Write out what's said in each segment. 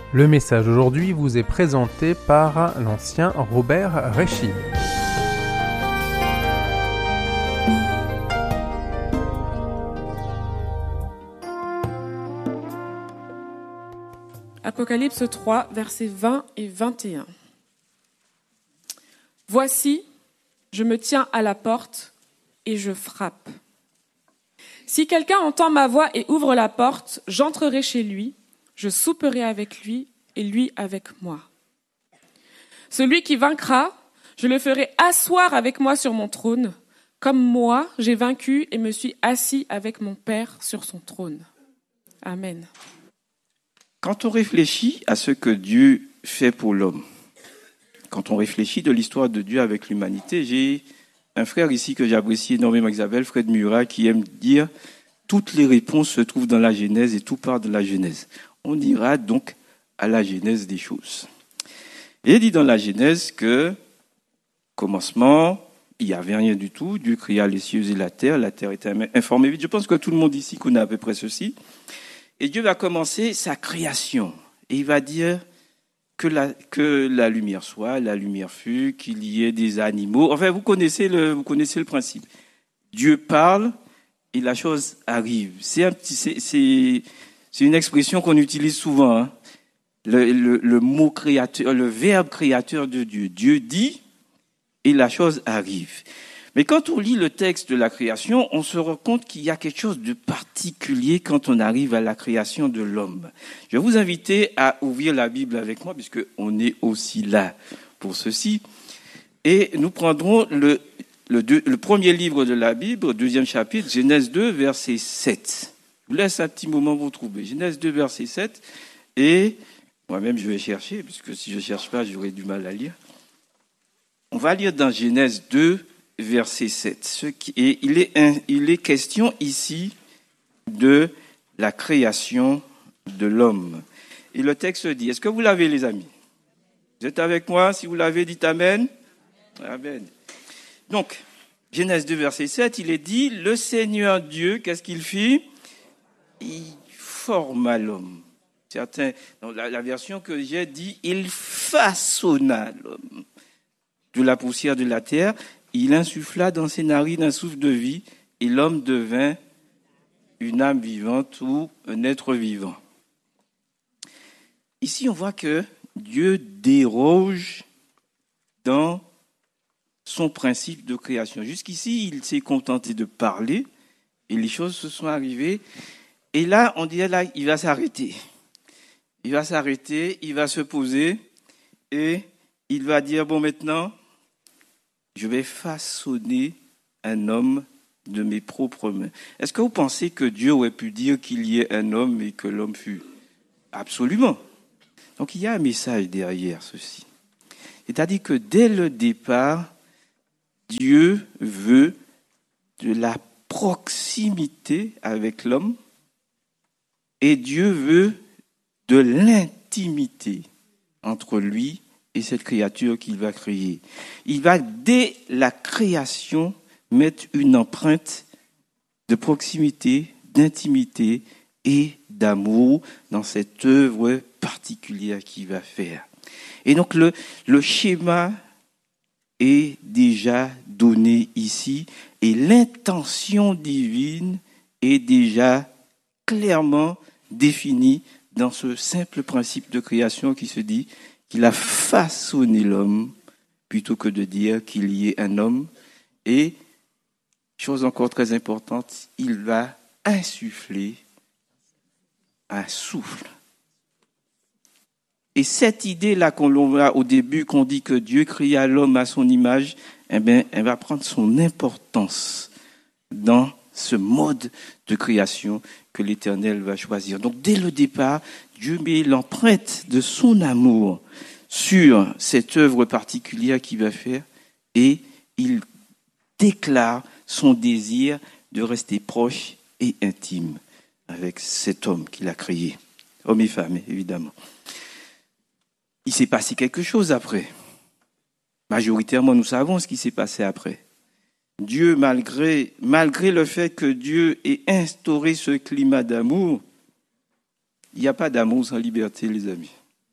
Le message aujourd'hui vous est présenté par l'ancien Robert Réchid. Apocalypse 3, versets 20 et 21. Voici, je me tiens à la porte et je frappe. Si quelqu'un entend ma voix et ouvre la porte, j'entrerai chez lui, je souperai avec lui et lui avec moi. Celui qui vaincra, je le ferai asseoir avec moi sur mon trône, comme moi j'ai vaincu et me suis assis avec mon Père sur son trône. Amen. Quand on réfléchit à ce que Dieu fait pour l'homme, quand on réfléchit de l'histoire de Dieu avec l'humanité, j'ai un frère ici que j'apprécie énormément, Isabelle, Fred Murat, qui aime dire « Toutes les réponses se trouvent dans la Genèse et tout part de la Genèse ». On ira donc à la Genèse des choses. Et il dit dans la Genèse que, commencement, il n'y avait rien du tout, Dieu créa les cieux et la terre était informée vite. Je pense que tout le monde ici connaît à peu près ceci. Et Dieu va commencer sa création. Et il va dire que la lumière soit, la lumière fut, qu'il y ait des animaux. Enfin, vous connaissez le principe. Dieu parle et la chose arrive. C'est une expression qu'on utilise souvent. Hein. Le mot créateur, le verbe créateur de Dieu. Dieu dit et la chose arrive. Mais quand on lit le texte de la création, on se rend compte qu'il y a quelque chose de particulier quand on arrive à la création de l'homme. Je vais vous inviter à ouvrir la Bible avec moi, puisque on est aussi là pour ceci. Et nous prendrons le premier livre de la Bible, deuxième chapitre, Genèse 2, verset 7. Je vous laisse un petit moment vous trouver. Genèse 2, verset 7. Et moi-même, je vais chercher, puisque si je ne cherche pas, j'aurai du mal à lire. On va lire dans Genèse 2, verset 7. Et il est question ici de la création de l'homme. Et le texte dit, est-ce que vous l'avez, les amis? Vous êtes avec moi? Si vous l'avez, dites Amen. Amen. Donc, Genèse 2, verset 7, il est dit, le Seigneur Dieu, qu'est-ce qu'il fit? Il forma l'homme. Dans la version que j'ai dit, il façonna l'homme de la poussière de la terre. Il insuffla dans ses narines un souffle de vie et l'homme devint une âme vivante ou un être vivant. Ici, on voit que Dieu déroge dans son principe de création. Jusqu'ici, il s'est contenté de parler et les choses se sont arrivées. Et là, on dirait là, il va s'arrêter. Il va s'arrêter, il va se poser et il va dire, bon, maintenant, je vais façonner un homme de mes propres mains. Est-ce que vous pensez que Dieu aurait pu dire qu'il y ait un homme et que l'homme fût? Absolument. Donc il y a un message derrière ceci. C'est-à-dire que dès le départ, Dieu veut de la proximité avec l'homme et Dieu veut de l'intimité entre lui et cette créature qu'il va créer. Il va, dès la création, mettre une empreinte de proximité, d'intimité et d'amour dans cette œuvre particulière qu'il va faire. Et donc, le schéma est déjà donné ici et l'intention divine est déjà clairement définie dans ce simple principe de création qui se dit qu'il a façonné l'homme plutôt que de dire qu'il y ait un homme. Et, chose encore très importante, il va insuffler un souffle. Et cette idée-là qu'on a au début, qu'on dit que Dieu créa l'homme à son image, eh bien, elle va prendre son importance dans ce mode de création que l'Éternel va choisir. Donc, dès le départ, Dieu met l'empreinte de son amour sur cette œuvre particulière qu'il va faire et il déclare son désir de rester proche et intime avec cet homme qu'il a créé. Homme et femme, évidemment. Il s'est passé quelque chose après. Majoritairement, nous savons ce qui s'est passé après. Dieu, malgré le fait que Dieu ait instauré ce climat d'amour, il n'y a pas d'amour sans liberté, les amis.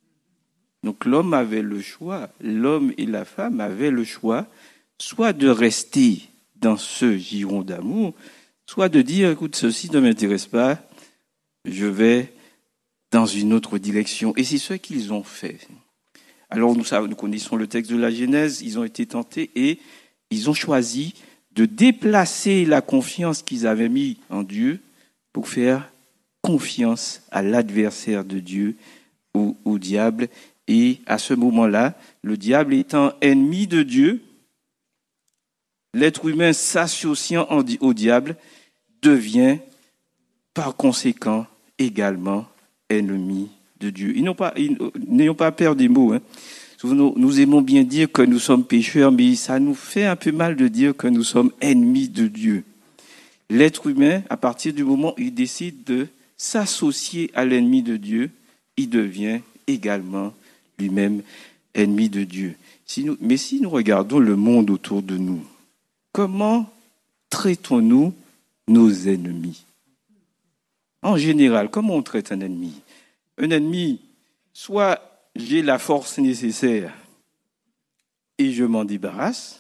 Donc l'homme avait le choix, l'homme et la femme avaient le choix, soit de rester dans ce giron d'amour, soit de dire, écoute, ceci ne m'intéresse pas, je vais dans une autre direction. Et c'est ce qu'ils ont fait. Alors nous connaissons le texte de la Genèse, ils ont été tentés et ils ont choisi de déplacer la confiance qu'ils avaient mis en Dieu pour faire confiance à l'adversaire de Dieu, au diable. Et à ce moment-là, le diable étant ennemi de Dieu, l'être humain s'associant au diable devient par conséquent également ennemi de Dieu. N'ayons pas peur des mots. Nous aimons bien dire que nous sommes pécheurs, mais ça nous fait un peu mal de dire que nous sommes ennemis de Dieu. L'être humain, à partir du moment où il décide de s'associer à l'ennemi de Dieu, il devient également lui-même ennemi de Dieu. Mais si nous regardons le monde autour de nous, comment traitons-nous nos ennemis? En général, comment on traite un ennemi? Un ennemi, soit j'ai la force nécessaire et je m'en débarrasse,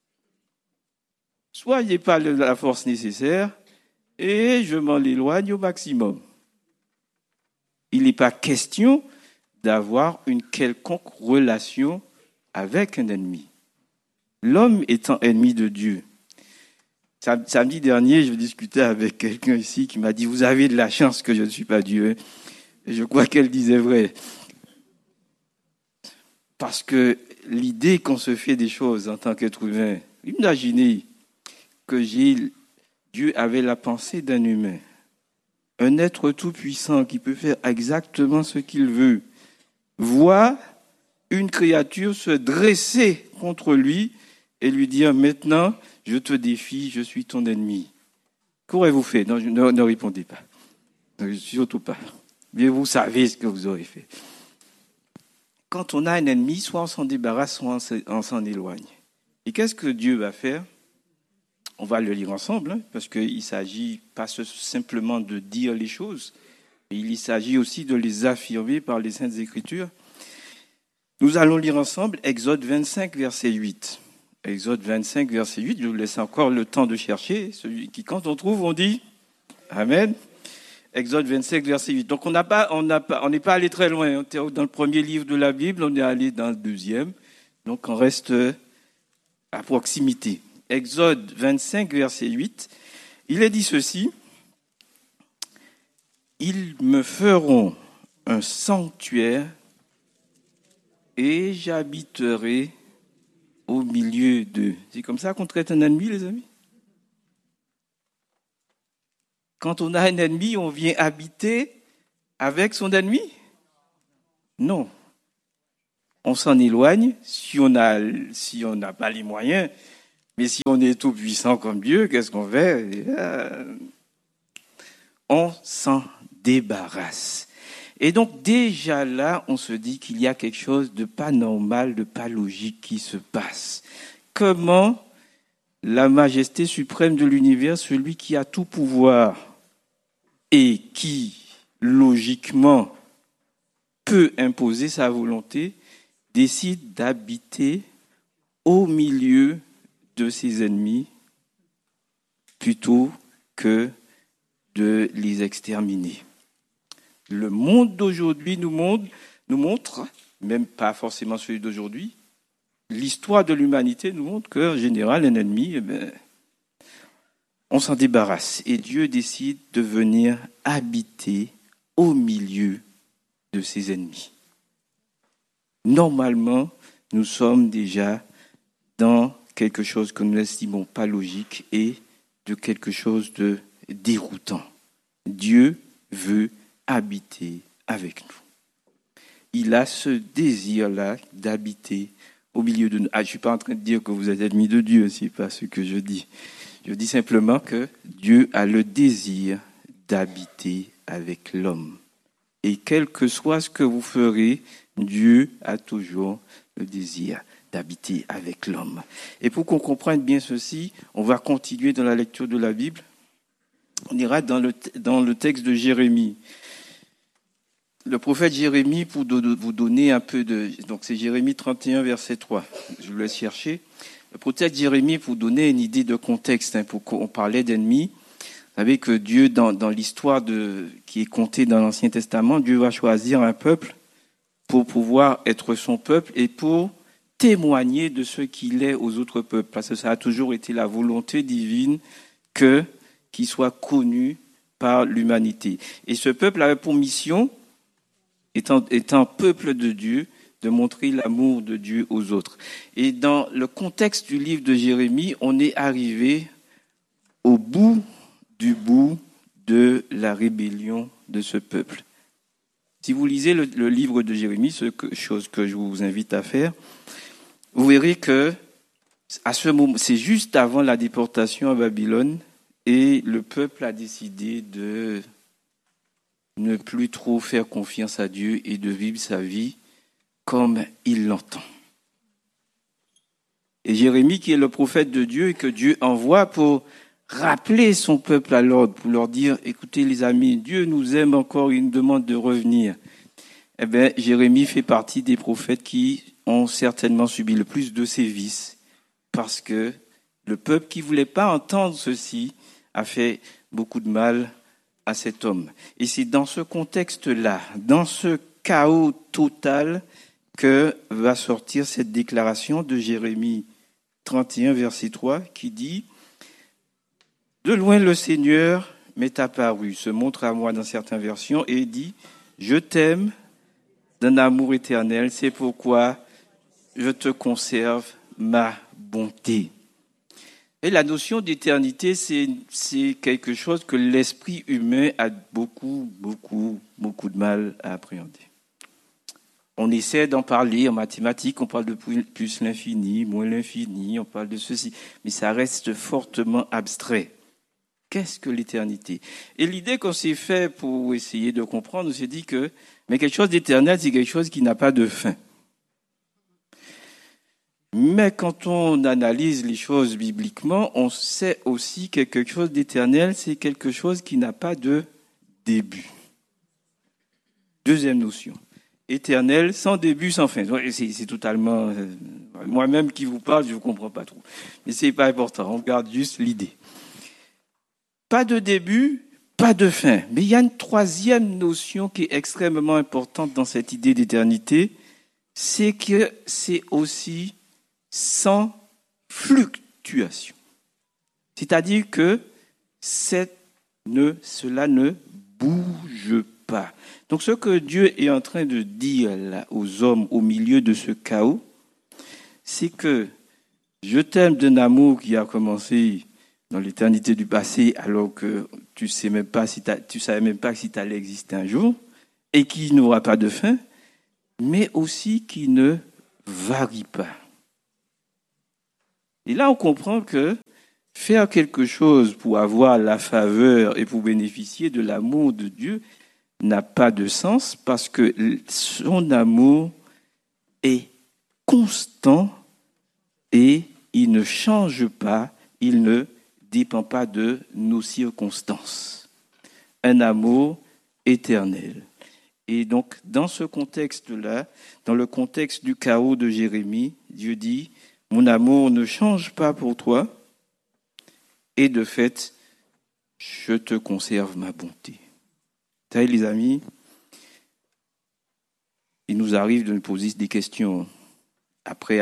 soit il n'y a pas la force nécessaire et je m'en éloigne au maximum. Il n'est pas question d'avoir une quelconque relation avec un ennemi. L'homme étant ennemi de Dieu. Samedi dernier, je discutais avec quelqu'un ici qui m'a dit « Vous avez de la chance que je ne suis pas Dieu ». Et je crois qu'elle disait vrai. Parce que l'idée qu'on se fait des choses en tant qu'être humain, imaginez que Dieu avait la pensée d'un humain, un être tout-puissant qui peut faire exactement ce qu'il veut, voit une créature se dresser contre lui et lui dire « Maintenant, je te défie, je suis ton ennemi ». Qu'aurez-vous fait? Non, ne répondez pas. Surtout pas. Mais vous savez ce que vous aurez fait. Quand on a un ennemi, soit on s'en débarrasse, soit on s'en éloigne. Et qu'est-ce que Dieu va faire? On va le lire ensemble, parce qu'il ne s'agit pas simplement de dire les choses, mais il s'agit aussi de les affirmer par les Saintes Écritures. Nous allons lire ensemble Exode 25, verset 8. Exode 25, verset 8, je vous laisse encore le temps de chercher. Celui qui, quand on trouve, on dit Amen. Exode 25, verset 8. Donc on n'est pas allé très loin. On était dans le premier livre de la Bible, on est allé dans le deuxième. Donc on reste à proximité. Exode 25, verset 8. Il est dit ceci. Ils me feront un sanctuaire et j'habiterai au milieu d'eux. C'est comme ça qu'on traite un ennemi, les amis? Quand on a un ennemi, on vient habiter avec son ennemi? Non. On s'en éloigne si on n'a pas les moyens. Mais si on est tout puissant comme Dieu, qu'est-ce qu'on fait? On s'en débarrasse. Et donc déjà là, on se dit qu'il y a quelque chose de pas normal, de pas logique qui se passe. Comment la majesté suprême de l'univers, celui qui a tout pouvoir et qui, logiquement, peut imposer sa volonté, décide d'habiter au milieu de ses ennemis plutôt que de les exterminer. Le monde d'aujourd'hui nous montre, même pas forcément celui d'aujourd'hui, l'histoire de l'humanité nous montre qu'en général, un ennemi, on s'en débarrasse. Et Dieu décide de venir habiter au milieu de ses ennemis. Normalement, nous sommes déjà dans quelque chose que nous n'estimons pas logique et de quelque chose de déroutant. Dieu veut habiter avec nous. Il a ce désir-là d'habiter au milieu de nous. Je ne suis pas en train de dire que vous êtes ennemis de Dieu, ce n'est pas ce que je dis. Je dis simplement que Dieu a le désir d'habiter avec l'homme. Et quel que soit ce que vous ferez, Dieu a toujours le désir d'habiter avec l'homme. Et pour qu'on comprenne bien ceci, on va continuer dans la lecture de la Bible. On ira dans le texte de Jérémie. le prophète Jérémie, pour vous donner un peu de... Donc c'est Jérémie 31, verset 3. Je vous laisse chercher. Le prophète Jérémie, pour donner une idée de contexte, pour qu'on parlait d'ennemis. Vous savez que Dieu, dans l'histoire qui est contée dans l'Ancien Testament, Dieu va choisir un peuple pour pouvoir être son peuple et pour témoigner de ce qu'il est aux autres peuples. Parce que ça a toujours été la volonté divine qu'il soit connu par l'humanité. Et ce peuple avait pour mission, étant peuple de Dieu, de montrer l'amour de Dieu aux autres. Et dans le contexte du livre de Jérémie, on est arrivé au bout de la rébellion de ce peuple. Si vous lisez le livre de Jérémie, chose que je vous invite à faire, vous verrez que à ce moment, c'est juste avant la déportation à Babylone, et le peuple a décidé de ne plus trop faire confiance à Dieu et de vivre sa vie comme il l'entend. Et Jérémie, qui est le prophète de Dieu et que Dieu envoie pour rappeler son peuple à l'ordre, pour leur dire, écoutez les amis, Dieu nous aime encore, il nous demande de revenir. Eh bien, Jérémie fait partie des prophètes qui ont certainement subi le plus de sévices, parce que le peuple qui voulait pas entendre ceci a fait beaucoup de mal à cet homme. Et c'est dans ce contexte-là, dans ce chaos total, que va sortir cette déclaration de Jérémie 31, verset 3, qui dit « De loin le Seigneur m'est apparu, se montre à moi dans certaines versions, et dit « Je t'aime d'un amour éternel, c'est pourquoi je te conserve ma bonté. » Et la notion d'éternité, c'est quelque chose que l'esprit humain a beaucoup de mal à appréhender. On essaie d'en parler en mathématiques, on parle de plus l'infini, moins l'infini, on parle de ceci, mais ça reste fortement abstrait. Qu'est-ce que l'éternité? Et l'idée qu'on s'est fait pour essayer de comprendre, on s'est dit que mais quelque chose d'éternel, c'est quelque chose qui n'a pas de fin. Mais quand on analyse les choses bibliquement, on sait aussi que quelque chose d'éternel, c'est quelque chose qui n'a pas de début. Deuxième notion. Éternel, sans début, sans fin. C'est totalement... moi-même qui vous parle, je ne comprends pas trop. Mais c'est pas important, on garde juste l'idée. Pas de début, pas de fin. Mais il y a une troisième notion qui est extrêmement importante dans cette idée d'éternité, c'est que c'est aussi sans fluctuation. C'est-à-dire que cela ne bouge pas. Donc ce que Dieu est en train de dire là, aux hommes au milieu de ce chaos, c'est que je t'aime d'un amour qui a commencé dans l'éternité du passé, alors que tu savais même pas si tu allais exister un jour, et qui n'aura pas de fin, mais aussi qui ne varie pas. Et là, on comprend que faire quelque chose pour avoir la faveur et pour bénéficier de l'amour de Dieu n'a pas de sens, parce que son amour est constant et il ne change pas, il ne dépend pas de nos circonstances. Un amour éternel. Et donc, dans ce contexte-là, dans le contexte du chaos de Jérémie, Dieu dit, mon amour ne change pas pour toi, et de fait, je te conserve ma bonté. Vous savez, les amis, il nous arrive de nous poser des questions après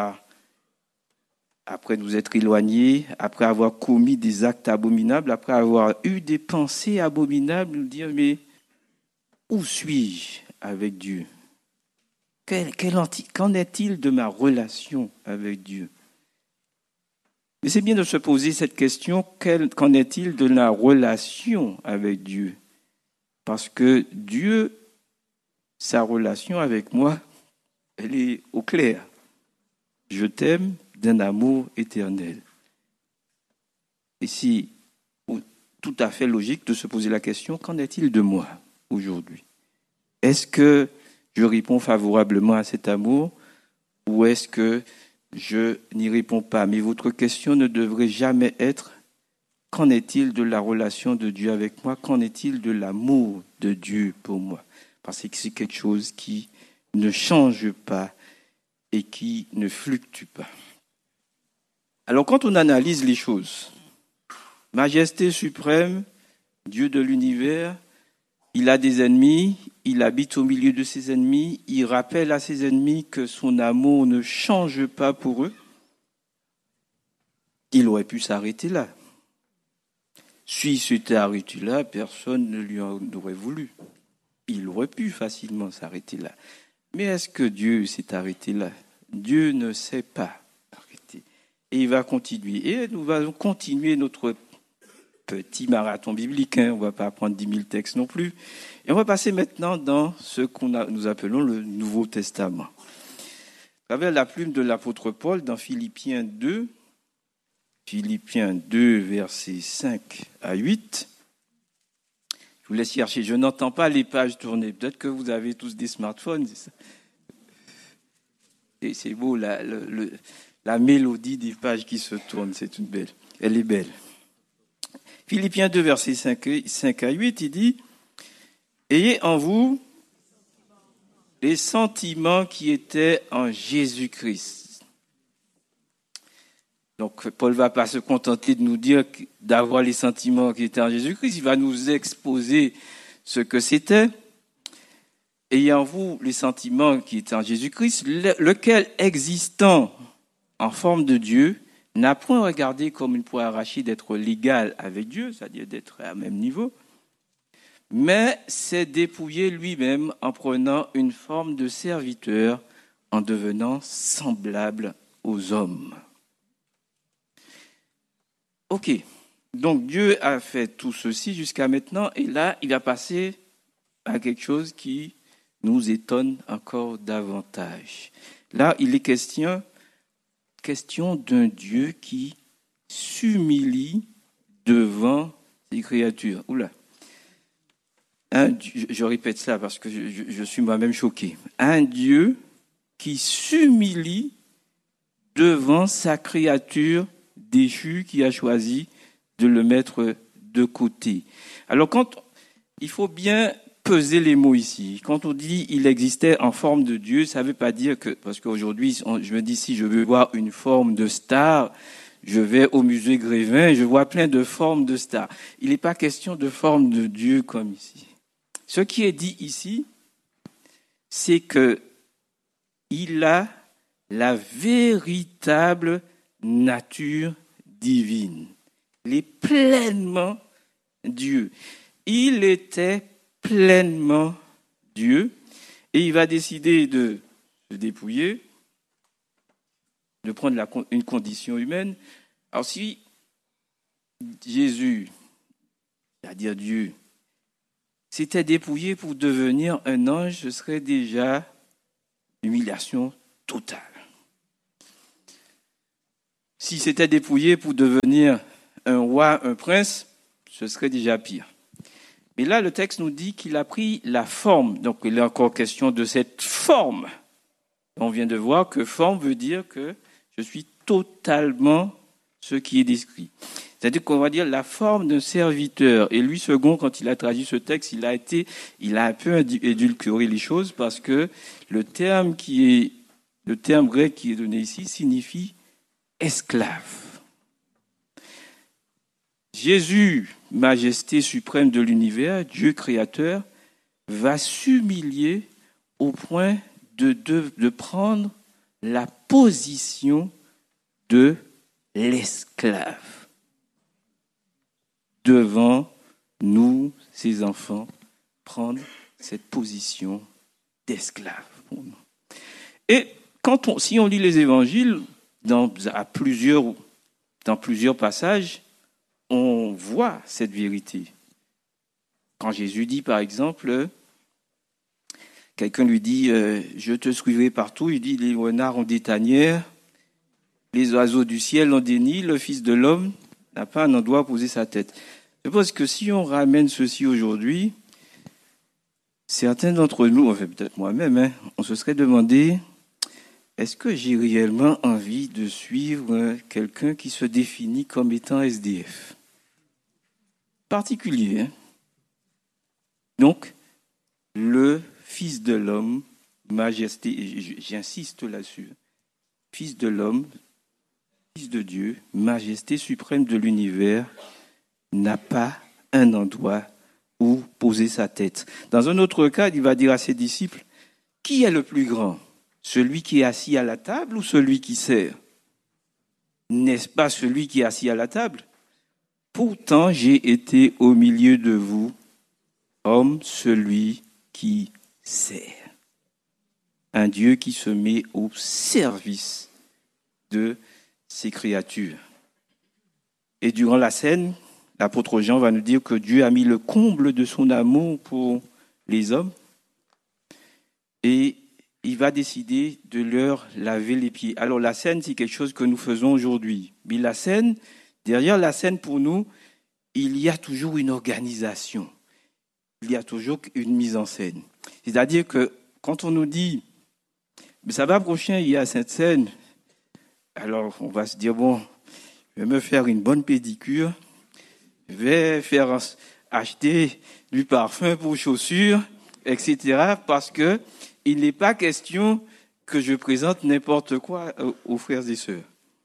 nous être éloignés, après avoir commis des actes abominables, après avoir eu des pensées abominables, nous dire, mais où suis-je avec Dieu? Qu'en est-il de ma relation avec Dieu? Mais c'est bien de se poser cette question, qu'en est-il de la relation avec Dieu? Parce que Dieu, sa relation avec moi, elle est au clair. Je t'aime d'un amour éternel. Et c'est tout à fait logique de se poser la question, qu'en est-il de moi aujourd'hui? Est-ce que je réponds favorablement à cet amour ou est-ce que je n'y réponds pas? Mais votre question ne devrait jamais être « Qu'en est-il de la relation de Dieu avec moi? Qu'en est-il de l'amour de Dieu pour moi ?» parce que c'est quelque chose qui ne change pas et qui ne fluctue pas. Alors quand on analyse les choses, majesté suprême, Dieu de l'univers, il a des ennemis, il habite au milieu de ses ennemis, il rappelle à ses ennemis que son amour ne change pas pour eux. Il aurait pu s'arrêter là. S'il s'était arrêté là, personne ne lui en aurait voulu. Il aurait pu facilement s'arrêter là. Mais est-ce que Dieu s'est arrêté là? Dieu ne s'est pas arrêté. Et il va continuer. Et nous allons continuer notre petit marathon biblique. On ne va pas apprendre 10 000 textes non plus. Et on va passer maintenant dans ce nous appelons le Nouveau Testament. À travers la plume de l'apôtre Paul dans Philippiens 2, versets 5 à 8. Je vous laisse chercher. Je n'entends pas les pages tourner. Peut-être que vous avez tous des smartphones. C'est ça. Et c'est beau, la mélodie des pages qui se tournent. Elle est belle. Philippiens 2, versets 5 à 8, il dit « Ayez en vous les sentiments qui étaient en Jésus-Christ. » Donc, Paul ne va pas se contenter de nous dire d'avoir les sentiments qui étaient en Jésus-Christ. Il va nous exposer ce que c'était. Ayez en vous les sentiments qui étaient en Jésus-Christ, lequel, existant en forme de Dieu, n'a point regardé comme une proie arrachée d'être l'égal avec Dieu, c'est-à-dire d'être à même niveau, mais s'est dépouillé lui-même en prenant une forme de serviteur, en devenant semblable aux hommes. Ok, donc Dieu a fait tout ceci jusqu'à maintenant, et là, il va passer à quelque chose qui nous étonne encore davantage. Là, il est question d'un Dieu qui s'humilie devant ses créatures. Oula. Je répète ça parce que je suis moi-même choqué. Un Dieu qui s'humilie devant sa créature déchu qui a choisi de le mettre de côté. Alors, il faut bien peser les mots ici. Quand on dit il existait en forme de Dieu, ça ne veut pas dire que, parce qu'aujourd'hui, je me dis si je veux voir une forme de star, je vais au musée Grévin, je vois plein de formes de stars. Il n'est pas question de forme de Dieu comme ici. Ce qui est dit ici, c'est que il a la véritable nature divine. Il est pleinement Dieu. Il était pleinement Dieu et il va décider de se dépouiller, de prendre une condition humaine. Alors si Jésus, c'est-à-dire Dieu, s'était dépouillé pour devenir un ange, ce serait déjà l'humiliation totale. S'il s'était dépouillé pour devenir un roi, un prince, ce serait déjà pire. Mais là, le texte nous dit qu'il a pris la forme. Donc, il est encore question de cette forme. On vient de voir que forme veut dire que je suis totalement ce qui est décrit. C'est-à-dire qu'on va dire la forme d'un serviteur. Et lui, second, quand il a traduit ce texte, il a un peu édulcoré les choses parce que le terme grec qui est donné ici signifie esclave. Jésus, majesté suprême de l'univers, Dieu créateur, va s'humilier au point de prendre la position de l'esclave devant nous, ses enfants, prendre cette position d'esclave pour nous. Et si on lit les évangiles, dans plusieurs passages, on voit cette vérité. Quand Jésus dit, par exemple, quelqu'un lui dit « Je te suivrai partout », il dit « Les renards ont des tanières, les oiseaux du ciel ont des nids, le Fils de l'homme n'a pas un endroit où poser sa tête. » Je pense que si on ramène ceci aujourd'hui, certains d'entre nous, enfin peut-être moi-même, on se serait demandé est-ce que j'ai réellement envie de suivre quelqu'un qui se définit comme étant SDF ? Particulier. Donc, le Fils de l'homme, majesté, j'insiste là-dessus, Fils de l'homme, Fils de Dieu, majesté suprême de l'univers, n'a pas un endroit où poser sa tête. Dans un autre cas, il va dire à ses disciples, qui est le plus grand? Celui qui est assis à la table ou celui qui sert? N'est-ce pas celui qui est assis à la table? Pourtant, j'ai été au milieu de vous, homme, celui qui sert. Un Dieu qui se met au service de ses créatures. Et durant la scène, l'apôtre Jean va nous dire que Dieu a mis le comble de son amour pour les hommes et il va décider de leur laver les pieds. Alors la scène, c'est quelque chose que nous faisons aujourd'hui. Mais la scène, derrière la scène pour nous, il y a toujours une organisation. Il y a toujours une mise en scène. C'est-à-dire que quand on nous dit mais ça va prochain, il y a cette scène, alors on va se dire, bon, je vais me faire une bonne pédicure, je vais faire acheter du parfum pour chaussures, etc. Parce que il n'est pas question que je présente n'importe quoi aux frères et sœurs.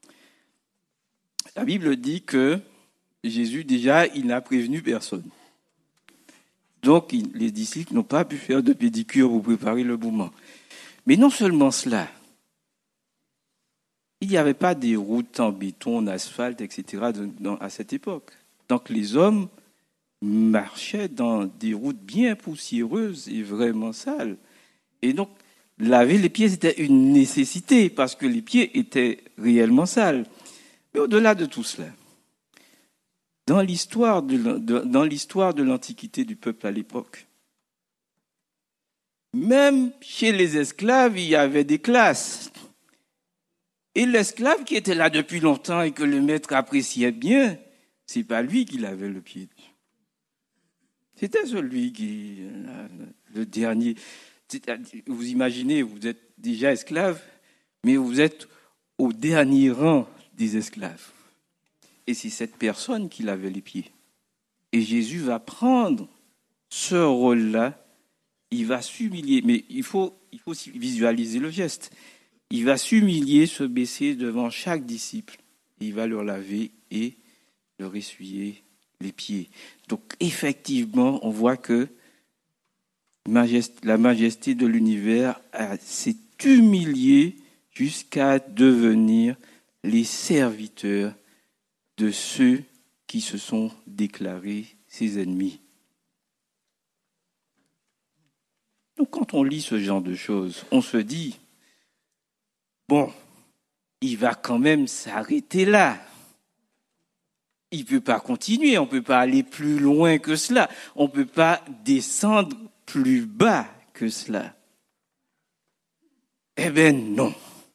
La Bible dit que Jésus, déjà, il n'a prévenu personne. Donc, les disciples n'ont pas pu faire de pédicure pour préparer le moment. Mais non seulement cela, il n'y avait pas des routes en béton, en asphalte, etc. à cette époque. Donc les hommes marchaient dans des routes bien poussiéreuses et vraiment sales. Et donc, laver les pieds, c'était une nécessité parce que les pieds étaient réellement sales. Mais au-delà de tout cela, dans l'histoire de l'Antiquité du peuple à l'époque, même chez les esclaves, il y avait des classes. Et l'esclave qui était là depuis longtemps et que le maître appréciait bien, c'est pas lui qui lavait le pied. C'était celui qui, le dernier. Vous imaginez, vous êtes déjà esclave, mais vous êtes au dernier rang des esclaves. Et c'est cette personne qui lavait les pieds. Et Jésus va prendre ce rôle-là. Il va s'humilier, mais il faut aussi visualiser le geste. Il va s'humilier, se baisser devant chaque disciple. Et il va leur laver et leur essuyer les pieds. Donc effectivement, on voit que la majesté de l'univers s'est humiliée jusqu'à devenir les serviteurs de ceux qui se sont déclarés ses ennemis. Donc quand on lit ce genre de choses, on se dit, bon, il va quand même s'arrêter là. Il ne peut pas continuer, on ne peut pas aller plus loin que cela. On ne peut pas descendre plus bas que cela. Eh bien non.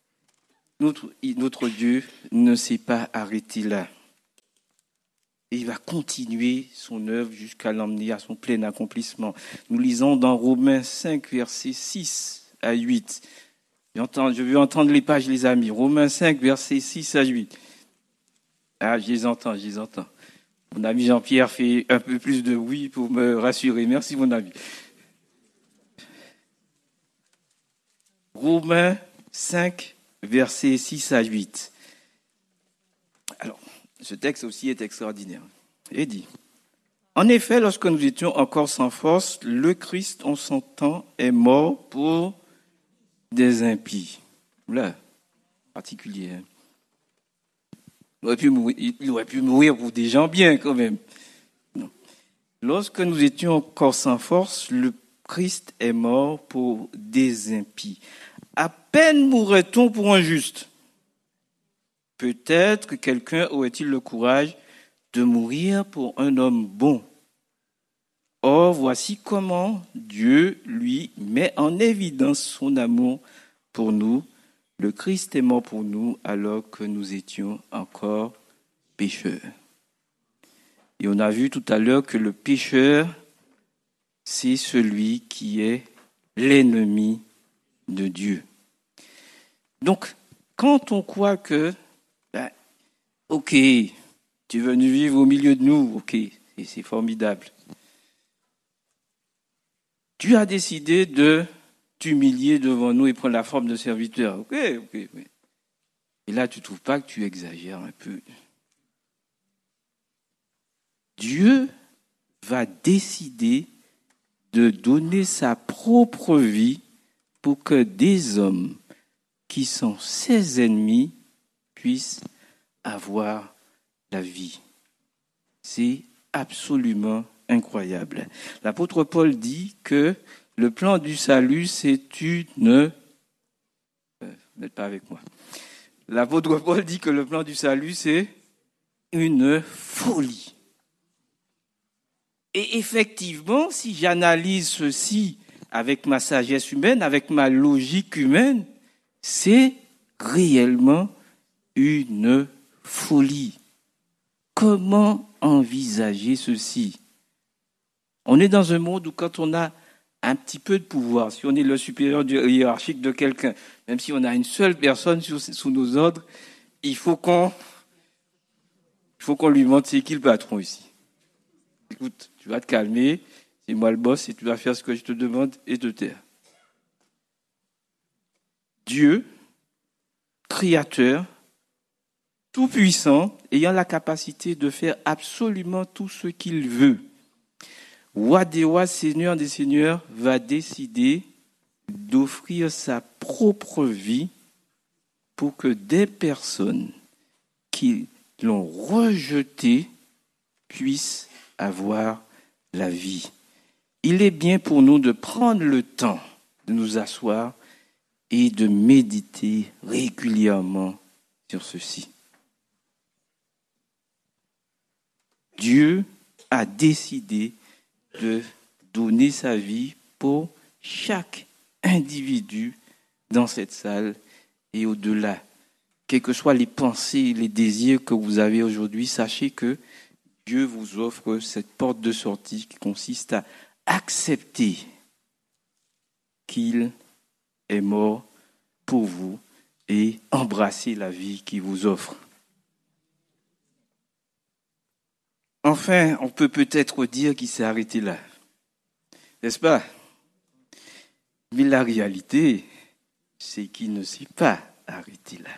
Notre Dieu ne s'est pas arrêté là. Et il va continuer son œuvre jusqu'à l'emmener à son plein accomplissement. Nous lisons dans Romains 5, versets 6 à 8. Je veux entendre les pages, les amis. Romains 5, versets 6 à 8. Ah, je les entends. Mon ami Jean-Pierre fait un peu plus de oui pour me rassurer. Merci, mon ami. Romains 5, versets 6 à 8. Alors, ce texte aussi est extraordinaire. Il dit, en effet, lorsque nous étions encore sans force, le Christ, en son temps, est mort pour des impies. Là, particulier. Hein? Il aurait pu mourir pour des gens bien quand même. Non. Lorsque nous étions encore sans force, le Christ est mort pour des impies. À peine mourrait-on pour un juste. Peut-être que quelqu'un aurait-il le courage de mourir pour un homme bon. Or, voici comment Dieu, lui, met en évidence son amour pour nous. Le Christ est mort pour nous alors que nous étions encore pécheurs. Et on a vu tout à l'heure que le pécheur, c'est celui qui est l'ennemi de Dieu. Donc, quand on croit que, ok, tu es venu vivre au milieu de nous, ok, et c'est formidable. Dieu a décidé de t'humilier devant nous et prendre la forme de serviteur. Ok. Et là, tu ne trouves pas que tu exagères un peu? Dieu va décider de donner sa propre vie pour que des hommes qui sont ses ennemis puissent avoir la vie. C'est absolument incroyable. L'apôtre Paul dit que le plan du salut, c'est une... Vous n'êtes pas avec moi. L'apôtre Paul dit que le plan du salut, c'est une folie. Et effectivement, si j'analyse ceci avec ma sagesse humaine, avec ma logique humaine, c'est réellement une folie. Comment envisager ceci? On est dans un monde où quand on a un petit peu de pouvoir, si on est le supérieur hiérarchique de quelqu'un, même si on a une seule personne sous nos ordres, il faut qu'on lui montre c'est qui le patron ici. Écoute, tu vas te calmer, c'est moi le boss et tu vas faire ce que je te demande et te taire. Dieu, créateur, tout-puissant, ayant la capacité de faire absolument tout ce qu'il veut. Roi des rois, Seigneur des seigneurs, va décider d'offrir sa propre vie pour que des personnes qui l'ont rejeté puissent avoir la vie. Il est bien pour nous de prendre le temps de nous asseoir et de méditer régulièrement sur ceci. Dieu a décidé de donner sa vie pour chaque individu dans cette salle et au-delà. Quelles que soient les pensées et les désirs que vous avez aujourd'hui, sachez que Dieu vous offre cette porte de sortie qui consiste à accepter qu'il est mort pour vous et embrasser la vie qu'il vous offre. Enfin, on peut peut-être dire qu'il s'est arrêté là. N'est-ce pas? Mais la réalité, c'est qu'il ne s'est pas arrêté là.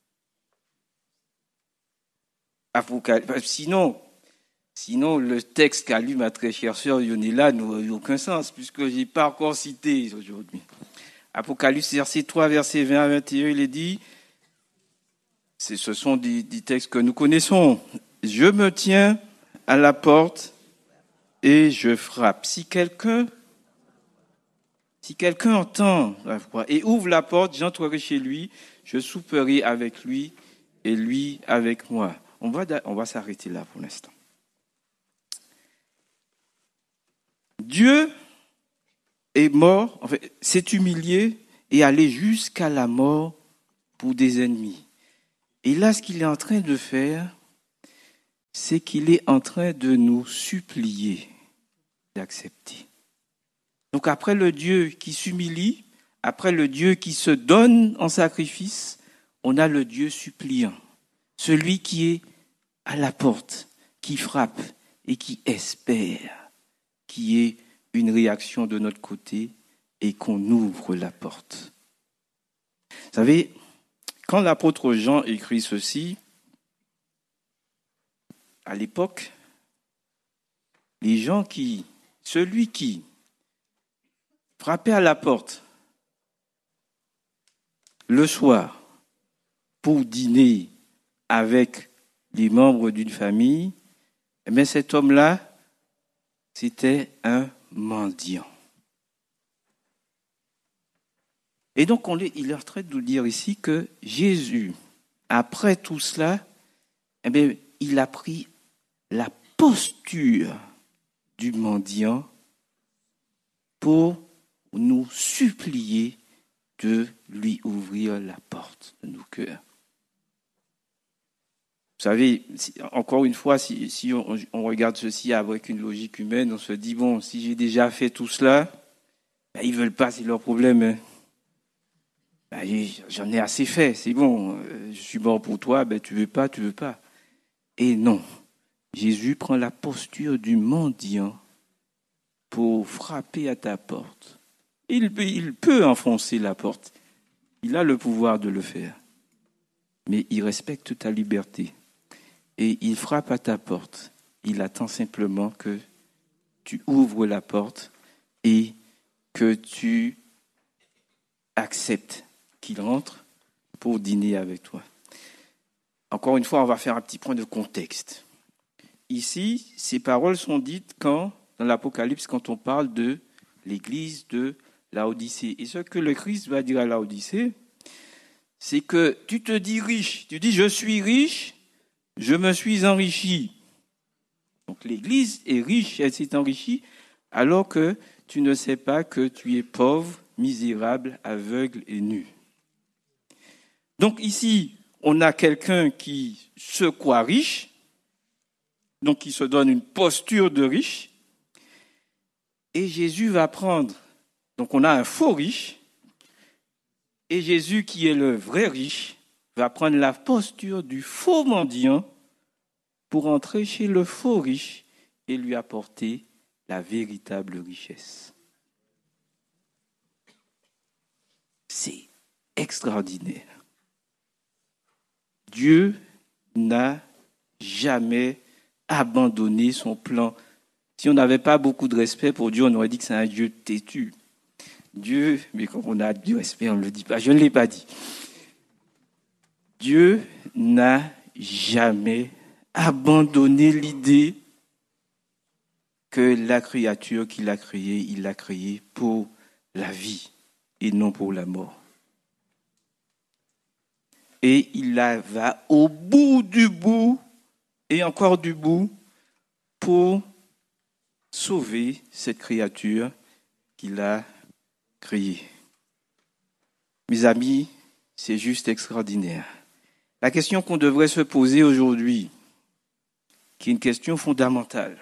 Sinon, le texte qu'a lu ma très chère sœur Yonela n'aurait aucun sens, puisque je n'ai pas encore cité aujourd'hui. Apocalypse, verset 3, verset 20 à 21, il est dit, ce sont des textes que nous connaissons. Je me tiens à la porte et je frappe. Si quelqu'un entend la voix et ouvre la porte, j'entrerai chez lui, je souperai avec lui et lui avec moi. On va s'arrêter là pour l'instant. Dieu est mort, s'est humilié et allé jusqu'à la mort pour des ennemis. Et là, ce qu'il est en train de faire, c'est qu'il est en train de nous supplier d'accepter. Donc après le Dieu qui s'humilie, après le Dieu qui se donne en sacrifice, on a le Dieu suppliant, celui qui est à la porte, qui frappe et qui espère qu'il y ait une réaction de notre côté et qu'on ouvre la porte. Vous savez, quand l'apôtre Jean écrit ceci, à l'époque, celui qui frappait à la porte le soir pour dîner avec les membres d'une famille, eh bien cet homme-là, c'était un mendiant. Et donc il est en train de nous dire ici que Jésus, après tout cela, eh bien, il a pris la posture du mendiant pour nous supplier de lui ouvrir la porte de nos cœurs. Vous savez, encore une fois, si on regarde ceci avec une logique humaine, on se dit, bon, si j'ai déjà fait tout cela, ben, ils ne veulent pas, c'est leur problème. Hein. Ben, j'en ai assez fait, c'est bon, je suis mort pour toi, ben, tu veux pas. Et non, Jésus prend la posture du mendiant pour frapper à ta porte. Il peut enfoncer la porte. Il a le pouvoir de le faire. Mais il respecte ta liberté. Et il frappe à ta porte. Il attend simplement que tu ouvres la porte et que tu acceptes qu'il rentre pour dîner avec toi. Encore une fois, on va faire un petit point de contexte. Ici, ces paroles sont dites dans l'Apocalypse, quand on parle de l'église de Laodicée. Et ce que le Christ va dire à Laodicée, c'est que tu te dis riche. Tu dis, je suis riche, je me suis enrichi. Donc l'église est riche, elle s'est enrichie, alors que tu ne sais pas que tu es pauvre, misérable, aveugle et nu. Donc ici, on a quelqu'un qui se croit riche, donc qui se donne une posture de riche, et Jésus va prendre, donc on a un faux riche, et Jésus qui est le vrai riche, va prendre la posture du faux mendiant pour entrer chez le faux riche et lui apporter la véritable richesse. C'est extraordinaire. Dieu n'a jamais abandonné son plan. Si on n'avait pas beaucoup de respect pour Dieu, on aurait dit que c'est un Dieu têtu. Dieu, mais comme on a du respect, on ne le dit pas. Je ne l'ai pas dit. Dieu n'a jamais abandonné l'idée que la créature qu'il a créée, il l'a créée pour la vie et non pour la mort. Et il va au bout du bout et encore du bout pour sauver cette créature qu'il a créée. Mes amis, c'est juste extraordinaire. La question qu'on devrait se poser aujourd'hui, qui est une question fondamentale.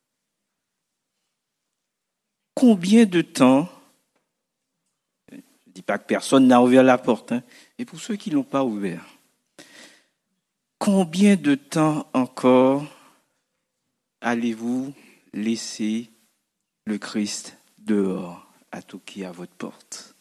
Combien de temps, je ne dis pas que personne n'a ouvert la porte, mais pour ceux qui ne l'ont pas ouvert, combien de temps encore allez-vous laisser le Christ dehors à toquer à votre porte?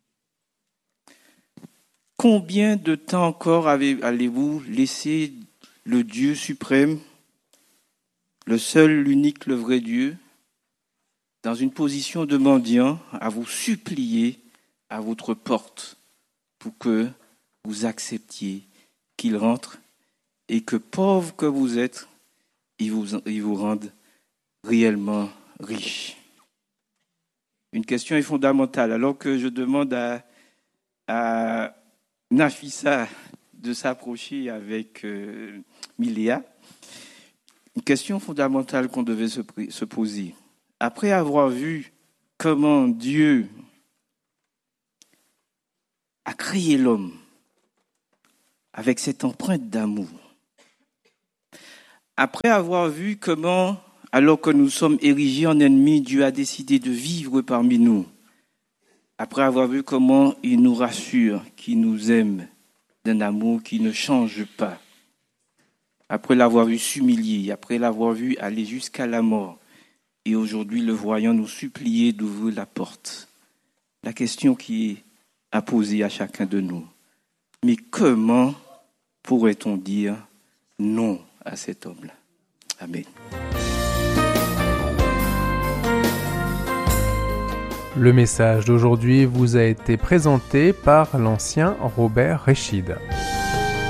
Combien de temps encore allez-vous laisser le Dieu suprême, le seul, l'unique, le vrai Dieu, dans une position de mendiant, à vous supplier à votre porte pour que vous acceptiez qu'il rentre et que, pauvre que vous êtes, il vous rende réellement riche. Une question est fondamentale. Alors que je demande à Nafissa de s'approcher avec Miléa, une question fondamentale qu'on devait se poser. Après avoir vu comment Dieu a créé l'homme avec cette empreinte d'amour, après avoir vu comment, alors que nous sommes érigés en ennemis, Dieu a décidé de vivre parmi nous, après avoir vu comment il nous rassure, qu'il nous aime d'un amour qui ne change pas, après l'avoir vu s'humilier, après l'avoir vu aller jusqu'à la mort, et aujourd'hui le voyant nous supplier d'ouvrir la porte. La question qui est à poser à chacun de nous, mais comment pourrait-on dire non à cet homme-là? Amen. Le message d'aujourd'hui vous a été présenté par l'ancien Robert Réchid.